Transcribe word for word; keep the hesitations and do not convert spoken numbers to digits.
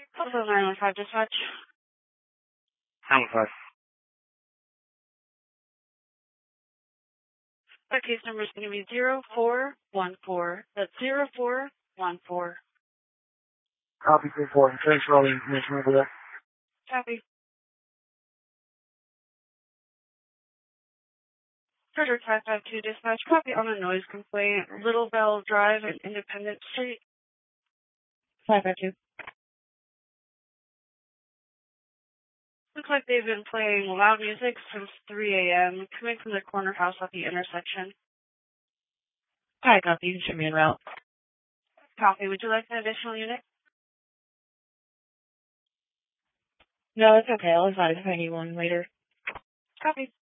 Buffalo nine one five dispatch. nine one five. Our case number is going to be zero four one four. That's zero four one four. Copy three four. Thanks for all the information over there. Copy. Frederick five five two dispatch. Copy on a noise complaint. Little Bell Drive and Independence Street. five five two. Looks like they've been playing loud music since three a.m. coming from the corner house at the intersection. Hi, copy. You can show me en route. Copy. Would you like an additional unit? No, it's okay. I'll advise if I need one later. Copy.